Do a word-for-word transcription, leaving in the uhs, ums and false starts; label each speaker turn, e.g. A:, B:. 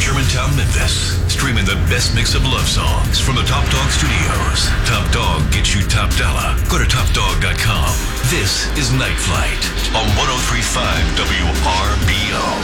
A: Shermantown, Memphis. Streaming the best mix of love songs from the Top Dog Studios. Top Dog gets you top dollar. Go to top dog dot com. This is Night Flight on one oh three point five W R B O.